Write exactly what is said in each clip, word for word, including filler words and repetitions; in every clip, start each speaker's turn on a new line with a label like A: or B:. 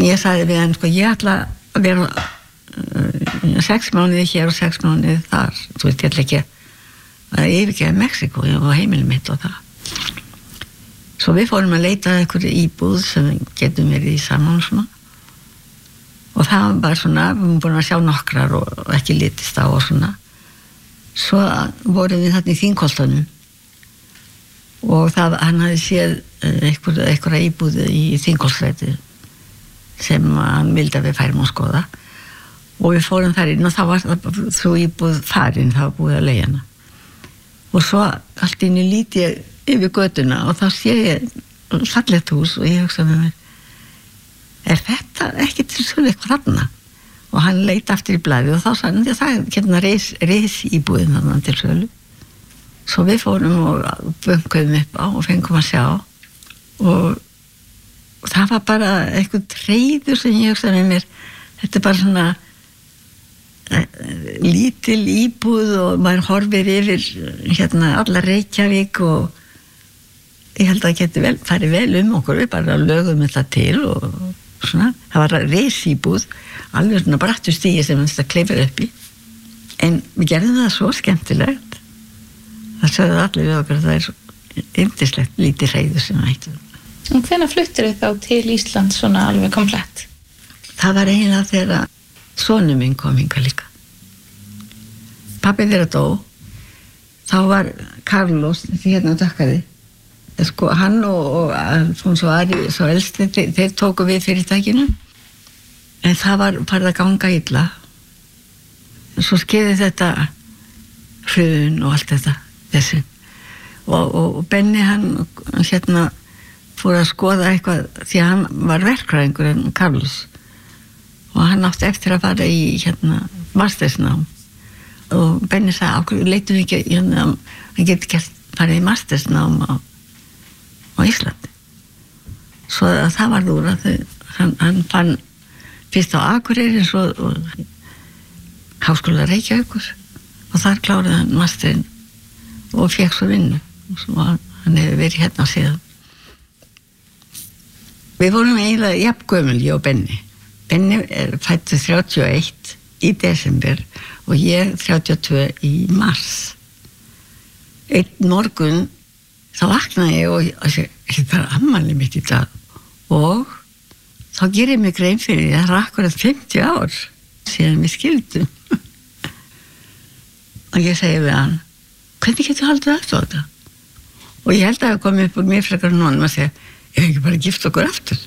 A: ég sagði við hann, sko, ég ætla að vera uh, sex mánuði hér og sex mánuði þar, þú veist, ég ætla ekki að yfirgefa Mexíkó og heimili mitt og það. Svo við fórum að leita að einhverju íbúð sem getum verið í saman svona. Og það var bara svona, við vorum búin að sjá nokkrar og ekki litist á og svona. Svo vorum við þarna í Þingholtunum og það, hann hafði séð einhverja, einhverja íbúð í Þingholtsstræti sem hann vildi að við færum að skoða. Og við fórum þar inn og þá var það svo íbúð farin, það var búið að leigja hana. Og svo allt inni líti ég yfir götuna og þá sé ég fallegt hús og ég hugsa með mér, er þetta ekki til sölu eitthvað þarna? Og hann leit aftur í blaðið og þá sagði hann, það er hérna reis, reis íbúðin þarna til sölu. Svo við fórum og bönkuðum upp á og fengum að sjá og það var bara eitthvað treyður sem ég hugsaði með mér, þetta er bara svona lítil íbúð og maður horfir yfir hérna alla Reykjavík og ég held að það geti vel, farið vel um okkur, við bara lögum þetta til og svona, það var reisíbúð, alveg svona brattu stígi sem þetta kleifir upp í, en við gerðum það svo skemmtilegt, það sögðu allir við okkur að það er svo yndislegt lítið hreiður sem ættu.
B: Og hvenær fluttir þið þá til Ísland svona alveg komplett?
A: Það var eiginlega þegar sonur minn kom hingað líka. Pabbi þeirra dó, þá var Carlos, þessi hérna dökkaði, sko, hann og, og Alfonso Ari, svo elsti, þeir, þeir tóku við fyrirtækinu, en það var farið að ganga illa. Svo skeiði þetta hrun og allt þetta, þessi. Og, og, og Benni, hann hérna fór að skoða eitthvað, því að hann var verkfræðingur en Carlos. Og hann átti eftir að fara í hérna mastersnám. Og Benni sagði, ákveð, leitum við ekki, hérna, hann geti gert farið í mastersnám á á Íslandi. Svo að það var úr að þau, hann, hann fann fyrst á Akureyri svo, og Háskóla Reykjavíkur og þar kláraði hann masterinn og fékk svo vinnu og svo hann hefur verið hérna síðan. Við vorum eiginlega jafn gömul, ég og Benni. Benni er fæddur þrjátíu og eitt í desember og ég þrjátíu og tvö í mars. Einn morgun þá vaknaði ég og þetta er afmælið mitt í dag og þá gerir ég mig grein fyrir því að það er akkurat fimmtíu ár síðan við skildum. Og ég segi við hann, hvernig getur haldið aftur á þetta? Og ég held að það komi upp úr mér frekar núna og segja, ég hef ekki bara gift okkur aftur.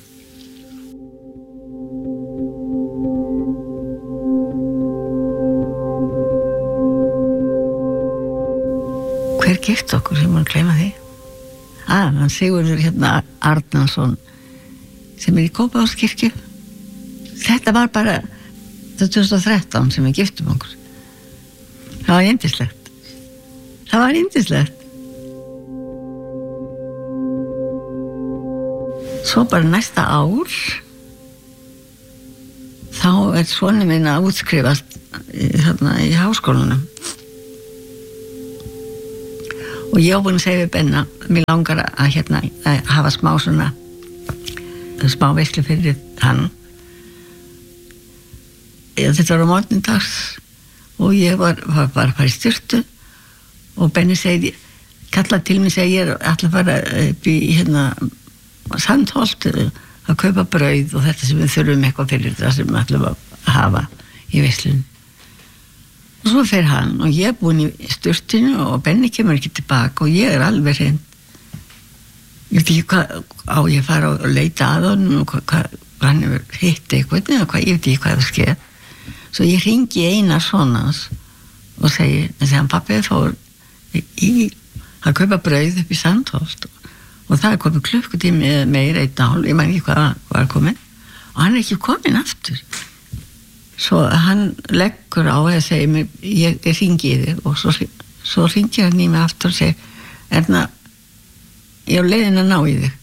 A: Hver gift okkur, ég má gleyma því? Ah, hann Sigurður hérna Arnarsson sem er í Kópavogskirkju. Þetta var bara tvö þúsund og þrettán sem við giftum okkur. Það var yndislegt. Það var yndislegt. Svo bara næsta ár þá er sonur minn að útskrifast þarna í háskólanum. Og ég var búin að segja við Benna, mér langar að, hérna, að hafa smá svona, smá veislu fyrir hann. Þetta var á morgundags og ég var, var bara að fara í styrtu og Benni segi, kallaði til mig, segi ég er alltaf að fara upp í hérna, Sandholt að kaupa brauð og þetta sem við þurfum eitthvað fyrir þetta sem við ætlum að hafa í veislunni. Og svo fer hann og ég er búin í styrtinu og Benni kemur ekki tilbaka og ég er alveg hreint. Ég veit ekki hvað á ég fara og leita að honum og hvað, hvað hann hefur hitt eitthvað eða hvað, ég veit ekki hvað það skeið. Svo ég hringi Einar svona og segi, en þegar pappi fór í að kaupa brauð upp í Sandholt og það er komið klukkutími meira einn hálf, ég man ekki hvað var komin og hann er ekki komin aftur. Svo hann leggur á að segja mér, ég, ég hringi í þig og svo, svo hringi hann í mig aftur og segir, Erna, ég á leiðin að ná í þig.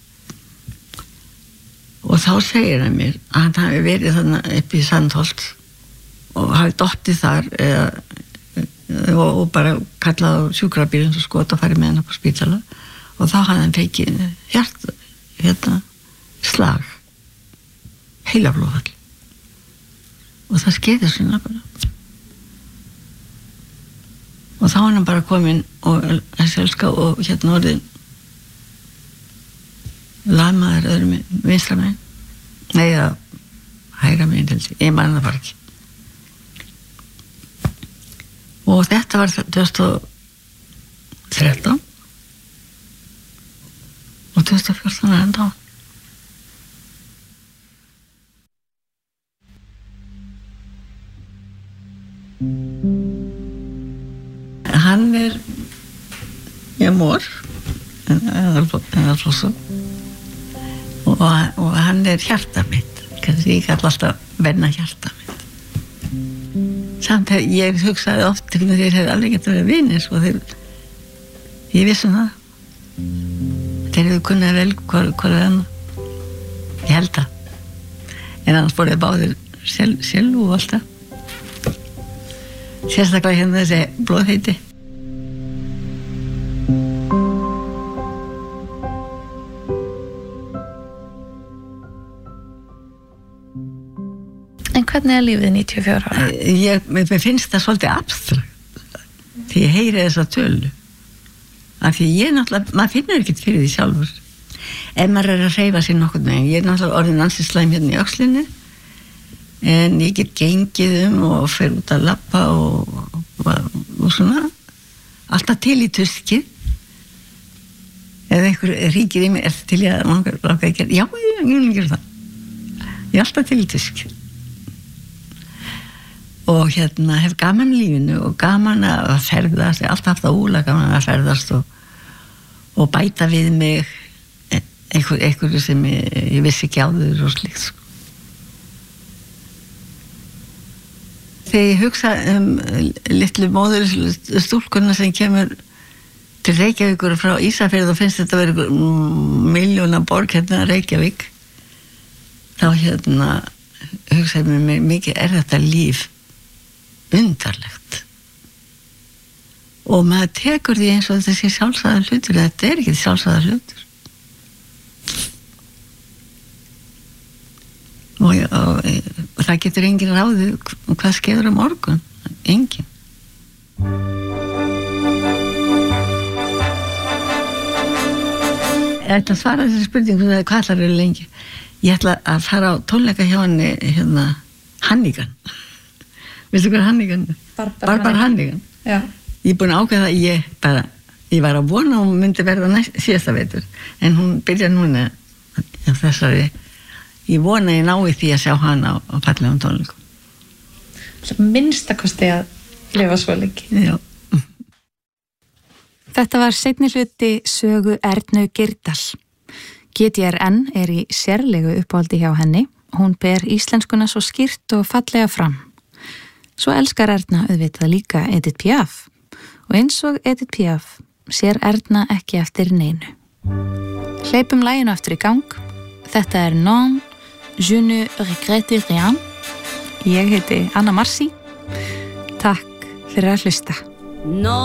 A: Og þá segir hann mér að hann hafi verið þannig upp í Sandholt og hafi dottið þar eða, og, og bara kallað á sjúkrabílinn og skot og farið með hann upp á spítala og þá hafði hann fekið hjart, hérna, slag. heilablóðfall og það skeiði svona bara og þá var hann bara kominn og þessi elska og hérna orðin lamaður öðrum vinstra megin nei að hægra megin til því, ég man það bara ekki og þetta var tvö þúsund og þrettán og tvö þúsund og fjórtán er hann þá hann er ég mór eðalflósum og, og hann er hjarta mitt kannski ég kalla alltaf venna hjarta mitt samt hef ég hugsaði oft til þeir hefði alveg gett að vera vinir og þeir ég vissi um það þeir hefðu kunnað vel hvað er hann ég held að en annars voruð báðir sel, selu og alltaf sérstaklega hérna þessi blóðheiti
B: En hvernig er lífið níutíu og fjögurra ára?
A: Ég, mér finnst það svolítið abstrakt því ég heyri þessa tölu af því ég náttúrulega, maður finnur ekkert fyrir því sjálfur ef maður er að hreyfa sér nokkurn veginn ég er náttúrulega orðin ansi slæm hérna í öxlinni en ég get gengið um og fer út að labba og, og, og svona alltaf til í tuskið ef einhver ríkir í mig er til ég að langar, langar ekki já, ég, ég vil gera það ég er alltaf til í tuskið og hérna hef gaman lífinu og gaman að ferðast ég alltaf haft það úla gaman að ferðast og, og bæta við mig einhver, einhverju sem ég, ég vissi ekki áður og slíkt sko. Þegar ég hugsa um litlu móður stúlkuna sem kemur til Reykjavíkur frá Ísafjörð og finnst þetta að vera miljóna borg hérna Reykjavík þá hérna hugsaði mér mikið er þetta líf undarlegt og maður tekur því eins og þessi sjálfsagða hlutur þetta er ekki sjálfsagða hlutur og, og, og það getur engin ráðið hvað skeður á morgun engin ég ætla að svara þessi spurningu hvað ætlar eru lengi ég ætla að fara á tónleika hjá henni hérna Hannigan veistu hvað Hannigan er? Barbara Hannigan
B: Já.
A: Ég er búin að ákveða að ég bara ég var að vona að hún myndi verða næst, síðasta vetur en hún byrja núna þessari ég vona ég nái því að sjá hana á, á fallegum tónleikum
B: minnstakosti að lifa svo lengi
A: Já.
C: Þetta var seinni hluti sögu Ernu Geirdal G D R N er í sérlegu uppáhaldi hjá henni hún ber íslenskuna svo skýrt og fallega fram Svo elskar Erna auðvitað líka Edith Piaf og eins og Edith Piaf sér Erna ekki eftir neinu. Hleypum laginu aftur í gang. Þetta er Non, je ne regrette rien. Ég heiti Anna Marci. Takk fyrir að hlusta.
D: Non.